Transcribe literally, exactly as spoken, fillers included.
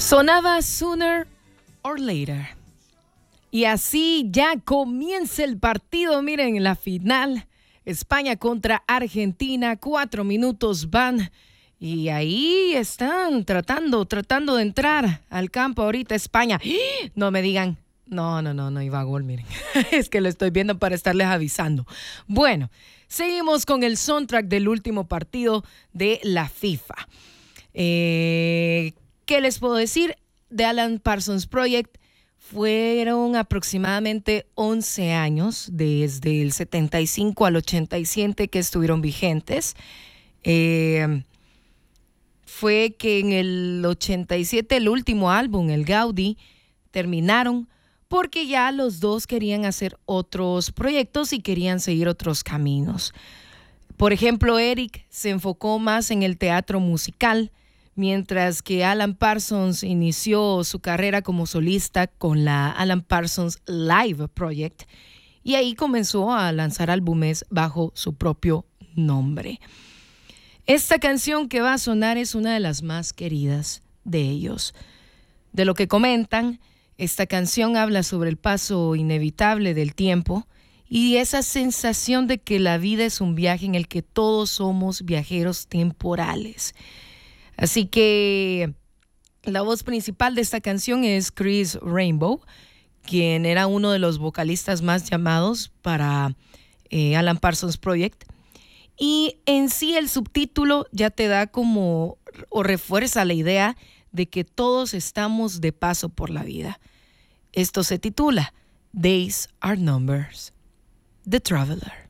Sonaba Sooner or Later. Y así ya comienza el partido. Miren, la final. España contra Argentina. Cuatro minutos van. Y ahí están tratando, tratando de entrar al campo ahorita España. No me digan. No, no, no, no iba a gol, miren. Es que lo estoy viendo para estarles avisando. Bueno, seguimos con el soundtrack del último partido de la FIFA. Eh, ¿Qué les puedo decir? The Alan Parsons Project fueron aproximadamente once años, desde el setenta y cinco al ochenta y siete que estuvieron vigentes. Eh, fue que en el ochenta y siete, el último álbum, el Gaudí, terminaron porque ya los dos querían hacer otros proyectos y querían seguir otros caminos. Por ejemplo, Eric se enfocó más en el teatro musical, mientras que Alan Parsons inició su carrera como solista con la Alan Parsons Live Project y ahí comenzó a lanzar álbumes bajo su propio nombre. Esta canción que va a sonar es una de las más queridas de ellos. De lo que comentan, esta canción habla sobre el paso inevitable del tiempo y esa sensación de que la vida es un viaje en el que todos somos viajeros temporales. Así que la voz principal de esta canción es Chris Rainbow, quien era uno de los vocalistas más llamados para eh, Alan Parsons Project. Y en sí el subtítulo ya te da como o refuerza la idea de que todos estamos de paso por la vida. Esto se titula Days Are Numbers, The Traveler.